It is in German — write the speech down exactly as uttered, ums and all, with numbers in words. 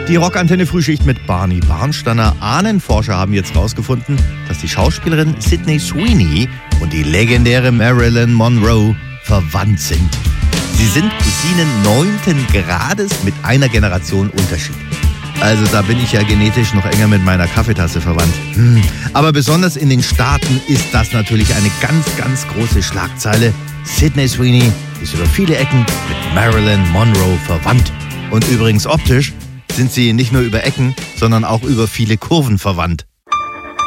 Die Rockantenne Frühschicht mit Barney Barnsteiner. Ahnenforscher haben jetzt rausgefunden, dass die Schauspielerin Sydney Sweeney und die legendäre Marilyn Monroe verwandt sind. Sie sind Cousinen neunten Grades mit einer Generation Unterschied. Also da bin ich ja genetisch noch enger mit meiner Kaffeetasse verwandt. Hm. Aber besonders in den Staaten ist das natürlich eine ganz, ganz große Schlagzeile. Sydney Sweeney ist über viele Ecken mit Marilyn Monroe verwandt. Und übrigens optisch sind sie nicht nur über Ecken, sondern auch über viele Kurven verwandt.